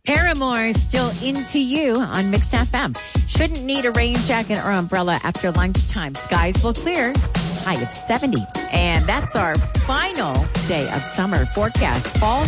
Paramore still into you on Mix FM. Shouldn't need a rain jacket or umbrella after lunchtime. Skies will clear. High of 70. And that's our final day of summer forecast. Fall